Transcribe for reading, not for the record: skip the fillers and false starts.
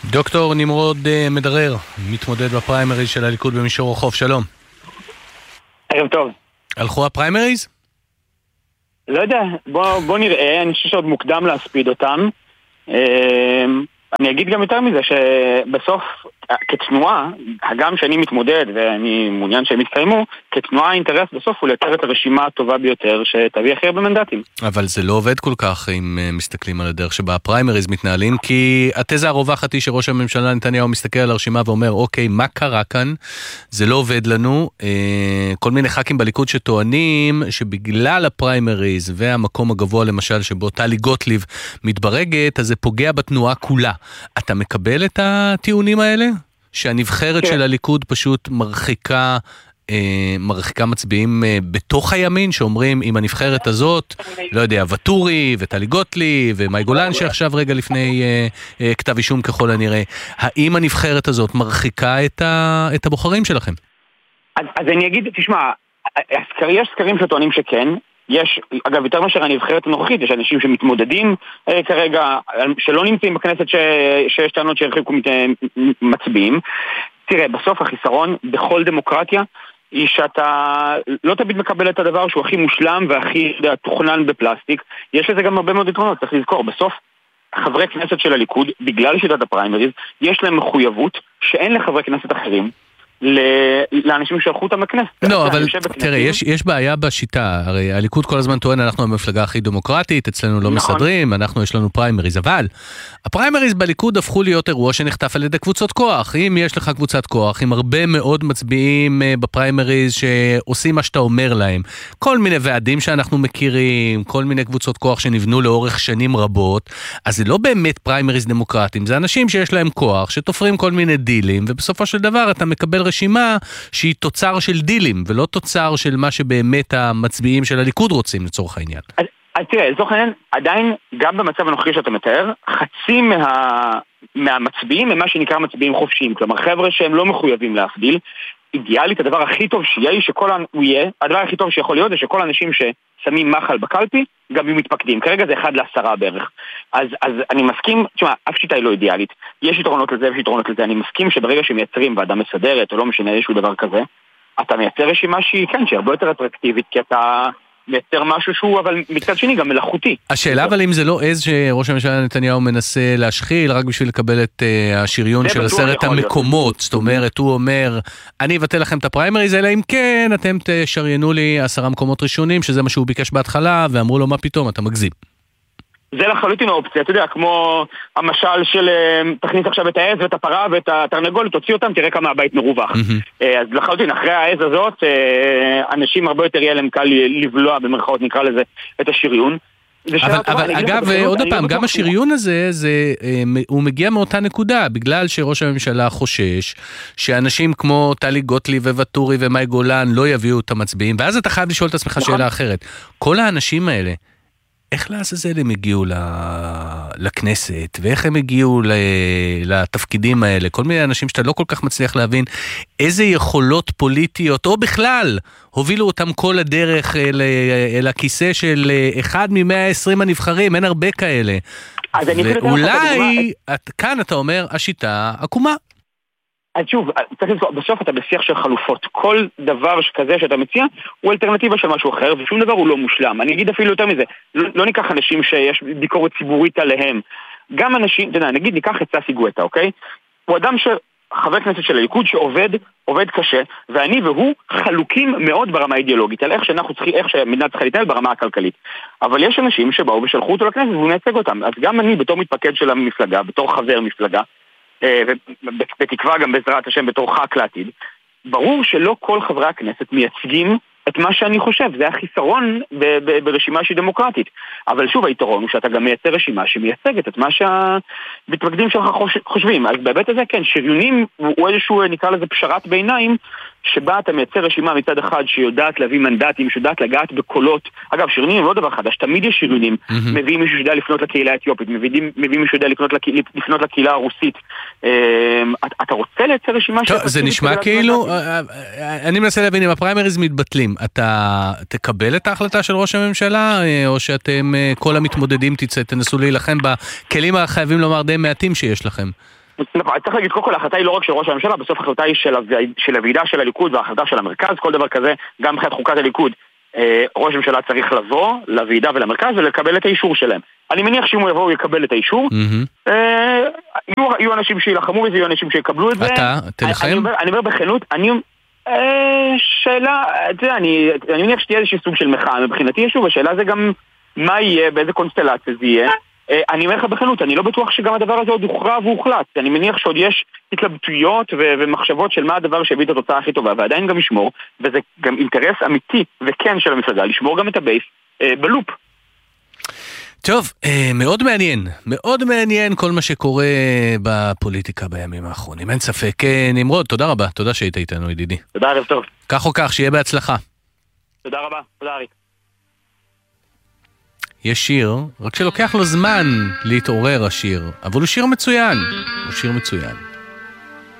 דוקטור נמרוד מדרר, מתמודד בפריימריז של הליכוד במישור החוף, שלום. ערב טוב. הלכו הפריימריז? לא יודע, בוא נראה, אני חושב שעוד מוקדם להספיד אותם. אני אגיד גם יותר מזה שבסוף כתנועה, גם שאני מתמודד ואני מעוניין שהם יתקיימו, כתנועה האינטרס בסוף הוא לייצר את הרשימה הטובה ביותר שתביא הכי הרבה מנדטים. אבל זה לא עובד כל כך אם מסתכלים על הדרך שבה הפריימריז מתנהלים, כי התזה הרווחת היא שראש הממשלה נתניהו מסתכל על הרשימה ואומר, אוקיי, מה קרה כאן? זה לא עובד לנו. כל מיני ח"כים בליכוד שטוענים שבגלל הפריימריז והמקום הגבוה למשל שבו טלי גוטליב מתברגת, אז זה פוגע בתנועה כולה. אתה מקבל את הטיעונים האלה? שהנבחרת של הליכוד פשוט מרחיקה מצביעים בתוך הימין, שאומרים עם הנבחרת הזאת, לא יודע, וטורי וטלי גוטליב ומאי גולן שעכשיו רגע לפני כתב אישום ככל הנראה, האם הנבחרת הזאת מרחיקה את הבוחרים שלכם? אז אני אגיד, תשמע, יש סקרים שטוענים שכן, יש, אגב, יותר מאשר הנבחרת הנוכחית, יש אנשים שמתמודדים כרגע, שלא נמצאים בכנסת שיש טענות שהרחיקו מצביעים. תראה, בסוף החיסרון בכל דמוקרטיה היא שאתה לא תמיד מקבל את הדבר שהוא הכי מושלם והכי תוכנן בפלסטיק. יש לזה גם הרבה מאוד יתרונות, צריך לזכור, בסוף חברי כנסת של הליכוד, בגלל שיטת הפריימריז, יש להם מחויבות שאין לחברי כנסת אחרים. לאנשים שהלכו אותם לכנסת. לא, אבל תראה, יש בעיה בשיטה, הרי הליכוד כל הזמן טוען, אנחנו המפלגה הכי דמוקרטית, אצלנו לא מסדרים, אנחנו יש לנו פריימריז, אבל הפריימריז בליכוד הפכו להיות אירוע שנחטף על ידי קבוצות כוח. אם יש לך קבוצת כוח, עם הרבה מאוד מצביעים בפריימריז שעושים מה שאתה אומר להם, כל מיני ועדים שאנחנו מכירים, כל מיני קבוצות כוח שנבנו לאורך שנים רבות, אז זה לא באמת פריימריז דמוקרטיים, זה אנשים שיש להם כוח, שתופרים כל מיני דילים, ובסופו של דבר אתה מקבל רשימה שהיא תוצר של דילים, ולא תוצר של מה שבאמת המצביעים של הליכוד רוצים לצורך העניין. אז תראה, לצורך העניין, עדיין, גם במצב הנוכחי שאתה מתאר, חצי מהמצביעים הם מה שנקרא מצביעים חופשיים, כלומר חבר'ה שהם לא מחויבים להבדיל. אידיאלית, הדבר הכי טוב שיהיה, הדבר הכי טוב שיכול להיות זה שכל האנשים ששמים מחל בקלפי, גם הם מתפקדים. כרגע זה 1-10 בערך. אז אני מסכים, תשמע, אף שיטה היא לא אידיאלית. יש יתרונות לזה ויש יתרונות לזה. אני מסכים שברגע שמייצרים ועדה מסדרת, או לא משנה איזשהו דבר כזה, אתה מייצר רשימה שהיא הרבה יותר אטרקטיבית, כי אתה מייצר משהו שהוא, אבל מצד שני גם מלאכותי. השאלה אבל אם זה לא עז שראש הממשלה נתניהו מנסה להשחיל, רק בשביל לקבל את השריון של 10 המקומות, זאת אומרת, הוא אומר, אני אבטל לכם את הפריימריז, אלא אם כן, אתם תשריינו לי 10 מקומות ראשונים, שזה מה שהוא ביקש בהתחלה, ואמרו לו, מה פתאום, אתה מגזים. זה לחלוטין האופציה, אתה יודע, כמו המשל של תכניס עכשיו את העז ואת הפרה ואת התרנגול, תוציא אותם, תראה כמה הבית מרווח. אז לחלוטין, אחרי העז הזאת, אנשים הרבה יותר יהיה להם קל לבלוע, במרכאות נקרא לזה, את השריון. אבל אגב, עוד פעם, גם השריון הזה, הוא מגיע מאותה נקודה, בגלל שראש הממשלה חושש, שאנשים כמו טלי גוטליב וטורי ומאי גולן לא יביאו את המצביעים, ואז אתה חייב לשאול את עצמך שאלה אחרת. כל האנשים האלה, איך לעזאזל הם הגיעו לכנסת, ואיך הם הגיעו לתפקידים האלה, כל מיני אנשים שאתה לא כל כך מצליח להבין איזה יכולות פוליטיות, או בכלל, הובילו אותם כל הדרך אל הכיסא של אחד מ-120 הנבחרים, אין הרבה כאלה. ואולי, כאן אתה אומר, השיטה עקומה. אז שוב, בסוף אתה בשיח של חלופות. כל דבר כזה שאתה מציע הוא אלטרנטיבה של משהו אחר, ושום דבר הוא לא מושלם. אני אגיד אפילו יותר מזה, לא ניקח אנשים שיש ביקורת ציבורית עליהם. גם אנשים, נגיד ניקח את ססי גואטה, אוקיי? הוא אדם חבר כנסת של הליכוד שעובד קשה, ואני והוא חלוקים מאוד ברמה האידיאולוגית, על איך שהמדינה צריכה להתנהל ברמה הכלכלית. אבל יש אנשים שבאו ושלחו אותו לכנסת והוא מייצג אותם. אז גם אני בתור מתפקד של המפלגה, בתור חבר מפלגה, ובתקווה גם בעזרת השם בתור ח"כ לעתיד, ברור שלא כל חברי הכנסת מייצגים את מה שאני חושב, זה החיסרון ברשימה שהיא דמוקרטית. אבל שוב, היתרון הוא שאתה גם מייצר רשימה שמייצגת את מה שהמתפקדים שלך חושבים. אז בהיבט הזה, כן, שריונים הוא איזשהו, נקרא לזה פשרת ביניים, שבה אתה מייצר רשימה מצד אחד שיודעת להביא מנדטים, שיודעת לגעת בקולות. אגב, שריונים הם לא דבר חדש, תמיד יש שריונים. מביאים מישהו שיודע לפנות לקהילה האתיופית, מביאים מישהו שיודע לפנות לקהילה הרוסית. אתה רוצה לייצר רשימה זה נשמע כאילו, אני מנסה להבין אם הפריימריז מתבטלים, אתה תקבל את ההחלטה של ראש הממשלה, או שאתם כל המתמודדים תנסו להילחם בכלים החייבים לומר די מעטים שיש לכם? צריך להגיד, קודם כל, ההחלטה היא לא רק של ראש הממשלה, בסוף ההחלטה היא של הוועידה של הליכוד וההחלטה של המרכז, כל דבר כזה, גם מבחינת חוקת הליכוד, ראש הממשלה צריך לבוא לוועידה ולמרכז ולקבל את האישור שלהם. אני מניח שאם הוא יבוא הוא יקבל את האישור, יהיו אנשים שילחמו וזה, יהיו אנשים שיקבלו את זה. אתה תלחם? אני אומר בכנות, שאלה, אני מניח שתהיה איזושהי סוג של מחאה מבחינתי, שוב, השאלה זה גם מה יהיה, באיזה קונסטלציה זה יהיה. אני אומר לך בכנות, אני לא בטוח שגם הדבר הזה עוד הוכרע והוחלט. אני מניח שעוד יש התלבטויות ומחשבות של מה הדבר שהביא את התוצאה הכי טובה, ועדיין גם לשמור, וזה גם אינטרס אמיתי וכן של המפלגה, לשמור גם את הבייס בלופ. טוב, מאוד מעניין, מאוד מעניין כל מה שקורה בפוליטיקה בימים האחרונים, אין ספק. נמרוד, תודה רבה, תודה שהיית איתנו ידידי. תודה, ערב טוב. כך או כך, שיהיה בהצלחה. תודה רבה, תודה אריק. יש שיר, רק שלוקח לו זמן להתעורר השיר, אבל הוא שיר מצוין, הוא שיר מצוין.